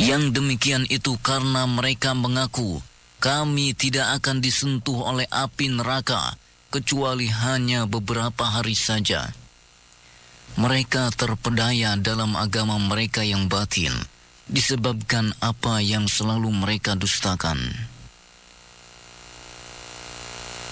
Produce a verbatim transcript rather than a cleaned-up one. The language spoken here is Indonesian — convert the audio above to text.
Yang demikian itu karena mereka mengaku, kami tidak akan disentuh oleh api neraka, kecuali hanya beberapa hari saja. Mereka terpedaya dalam agama mereka yang batin, disebabkan apa yang selalu mereka dustakan.